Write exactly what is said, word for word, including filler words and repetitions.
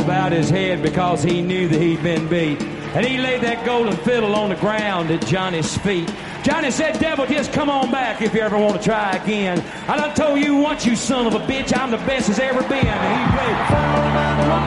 bowed his head because he knew that he'd been beat. And he laid that golden fiddle on the ground at Johnny's feet. Johnny said, devil, just come on back if you ever want to try again. I done told you once, you son of a bitch, I'm the best as ever been. And he played.